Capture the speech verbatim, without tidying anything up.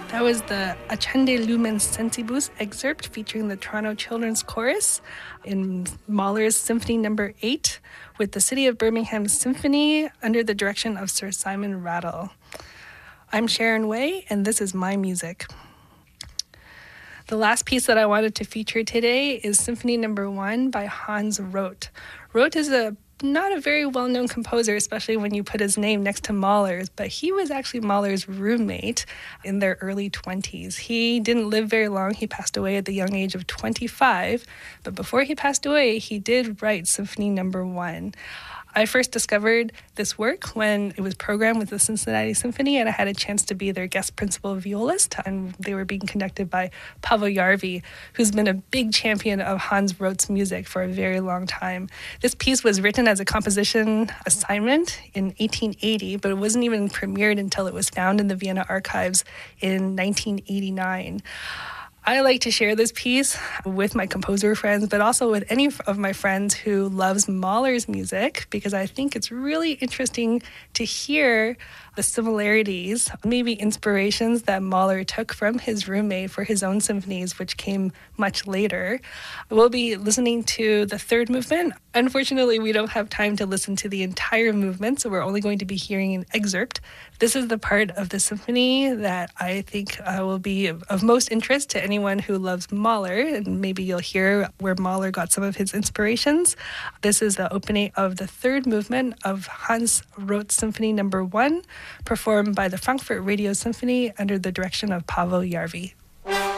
That was the Accende Lumen Sensibus excerpt featuring the Toronto Children's Chorus in Mahler's Symphony Number eight with the City of Birmingham Symphony under the direction of Sir Simon Rattle. I'm Sharon Way, and this is My Music. The last piece that I wanted to feature today is Symphony Number one by Hans Roth. Roth is a not a very well-known composer, especially when you put his name next to Mahler's, but he was actually Mahler's roommate in their early twenties. He didn't live very long. He passed away at the young age of twenty-five, but before he passed away, he did write Symphony Number one. I first discovered this work when it was programmed with the Cincinnati Symphony, and I had a chance to be their guest principal violist, and they were being conducted by Paavo Järvi, who's been a big champion of Hans Roth's music for a very long time. This piece was written as a composition assignment in eighteen eighty, but it wasn't even premiered until it was found in the Vienna archives in nineteen eighty-nine. I like to share this piece with my composer friends, but also with any of my friends who loves Mahler's music, because I think it's really interesting to hear the similarities, maybe inspirations that Mahler took from his roommate for his own symphonies, which came much later. We'll be listening to the third movement. Unfortunately, we don't have time to listen to the entire movement, so we're only going to be hearing an excerpt. This is the part of the symphony that I think uh, will be of, of most interest to anyone who loves Mahler, and maybe you'll hear where Mahler got some of his inspirations. This is the opening of the third movement of Hans Roth's Symphony Number one, performed by the Frankfurt Radio Symphony under the direction of Paavo Järvi.